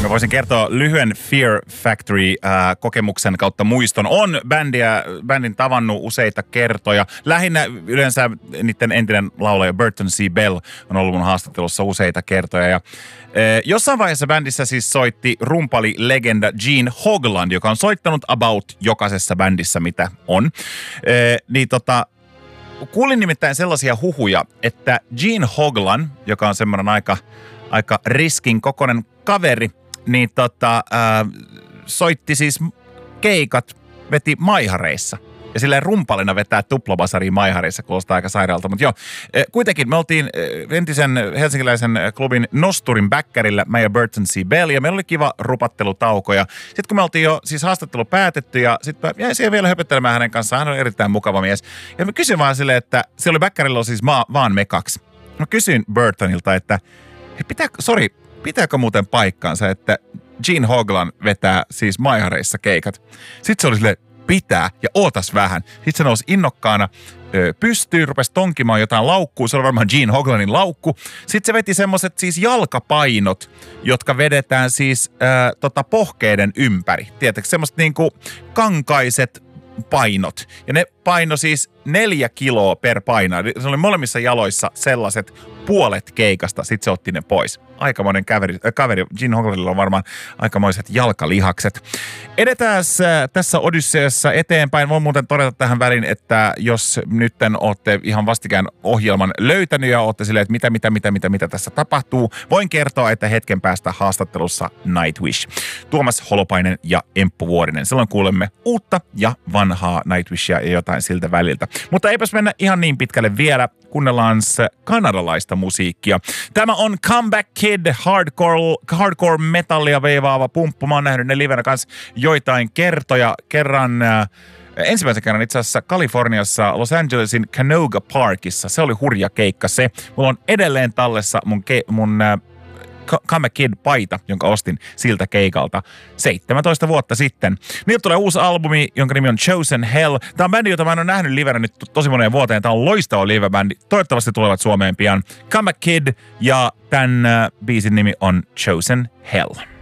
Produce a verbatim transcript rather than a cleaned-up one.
Mä voisin kertoa lyhyen Fear Factory-kokemuksen kautta muiston. On bändiä, bändin tavannut useita kertoja. Lähinnä yleensä niiden entinen laulaja Burton C. Bell on ollut mun haastattelussa useita kertoja. Ja, e, jossain vaiheessa bändissä siis soitti rumpali-legenda Gene Hoglan, joka on soittanut about jokaisessa bändissä, mitä on. E, niin tota... Kuulin nimittäin sellaisia huhuja, että Gene Hoglan, joka on semmoinen aika, aika riskin kokoinen kaveri, niin tota, ää, soitti siis keikat, veti maihareissa. Ja silleen rumpalina vetää tuplabasaria maihareissa, kuulostaa aika sairaalta. Mutta joo, kuitenkin me oltiin entisen helsinkiläisen klubin Nosturin bäkkärillä, mä ja Burton C. Bell, ja meillä oli kiva rupattelutauko. Ja sitten kun me oltiin jo siis haastattelu päätetty, ja sitten jäin siihen vielä höpöttelemään hänen kanssaan, hän on erittäin mukava mies. Ja mä kysyin vaan silleen, että se oli bäkkärillä siis maa, vaan me kaksi. Mä kysyin Burtonilta, että pitää, sorry, pitääkö muuten paikkaansa, että Gene Hoglan vetää siis maihareissa keikat. Sitten se oli silleen, pitää ja ootas vähän. Sitten se nousi innokkaana ö, pystyyn, rupesi tonkimaan jotain laukkuu. Se oli varmaan Gene Hoglanin laukku. Sitten se veti semmoiset siis jalkapainot, jotka vedetään siis ö, tota pohkeiden ympäri. Tiedätkö, semmoiset niinku kankaiset painot. Ja ne paino siis neljä kiloa per paino. Se oli molemmissa jaloissa sellaiset puolet keikasta. Sitten se otti ne pois. Aikamoinen kaveri, äh, kaveri. Gene Hoglanilla on varmaan aikamoiset jalkalihakset. Edetään äh, tässä Odysseassa eteenpäin. Voin muuten todeta tähän väliin, että jos nytten olette ihan vastikään ohjelman löytänyt ja olette silleen, että mitä, mitä, mitä, mitä, mitä tässä tapahtuu, voin kertoa, että hetken päästä haastattelussa Nightwish. Tuomas Holopainen ja Emppu Vuorinen. Silloin kuulemme uutta ja vanhaa Nightwishia ja jotain siltä väliltä. Mutta eipäs mennä ihan niin pitkälle vielä. Kuunnellaan kanadalaista musiikkia. Tämä on Comeback Kid, hardcore, hardcore metallia veivaava pumppu. Mä oon nähnyt ne livenä kanssa joitain kertoja. Kerran, äh, ensimmäisen kerran itse asiassa Kaliforniassa, Los Angelesin Canoga Parkissa. Se oli hurja keikka se. Mulla on edelleen tallessa mun, ke- mun äh, Comeback Kid-paita, jonka ostin siltä keikalta seitsemäntoista vuotta sitten. Niiltä tulee uusi albumi, jonka nimi on Chosen Hell. Tämä on bändi, jota mä en ole nähnyt livenä nyt tosi moneen vuoteen. Tämä on loistava live-bändi. Toivottavasti tulevat Suomeen pian. Comeback Kid ja tämän äh, biisin nimi on Chosen Hell.